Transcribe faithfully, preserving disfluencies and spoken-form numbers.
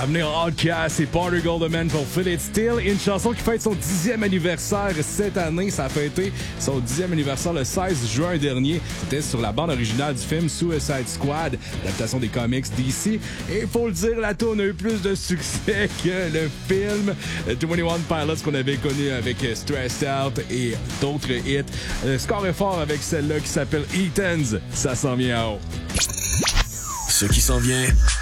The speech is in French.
À venir, Outkast et Party Goldman pour Feel It Still. Une chanson qui fête son dixième anniversaire cette année. Ça a fêté son dixième anniversaire le seize juin dernier. C'était sur la bande originale du film Suicide Squad, l'adaptation des comics D C. Et faut le dire, la tourne a eu plus de succès que le film vingt et un Pilots qu'on avait connu avec Stressed Out et d'autres hits. Le score est fort avec celle-là qui s'appelle Eatons. Ça s'en vient en haut. Ce qui s'en vient